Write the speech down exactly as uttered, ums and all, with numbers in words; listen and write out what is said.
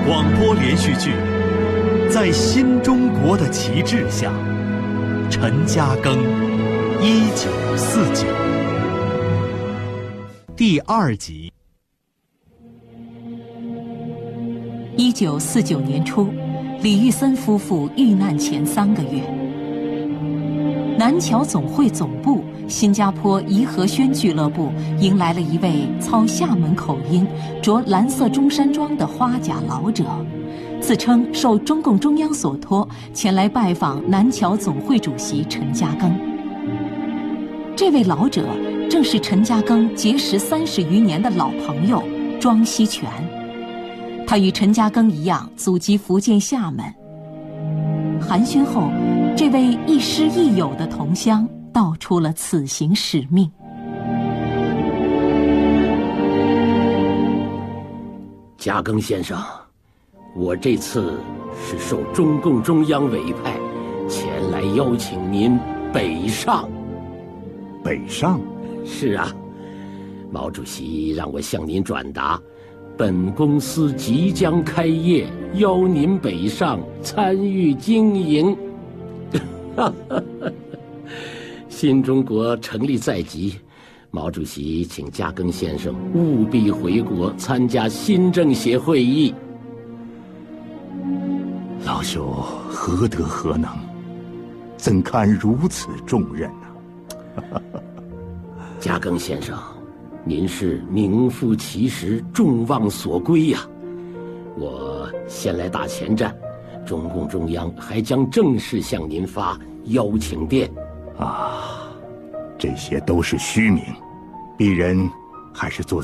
广播连续剧《在新中国的旗帜下》，陈嘉庚，一九四九，第二集。 一九四九年初，李玉森夫妇遇难前三个月，南侨总会总部新加坡颐和轩俱乐部迎来了一位操厦门口音、着蓝色中山装的花甲老者，自称受中共中央所托前来拜访南侨总会主席陈嘉庚。这位老者正是陈嘉庚结识三十余年的老朋友庄锡全。他与陈嘉庚一样，祖籍福建厦门。寒暄后，这位亦师亦友的同乡道出了此行使命。 嘉庚先生，我这次是受中共中央委派，前来邀请您北上。 北上？ 是啊，毛主席让我向您转达，本公司即将开业，邀您北上参与经营。新中国成立在即，毛主席请嘉庚先生务必回国参加新政协会议。 老朽何德何能，怎堪如此重任呢？ 嘉庚先生，您是名副其实，众望所归呀！我先来打前站，中共中央还将正式向您发邀请电。 啊，这些都是虚名，鄙人还是做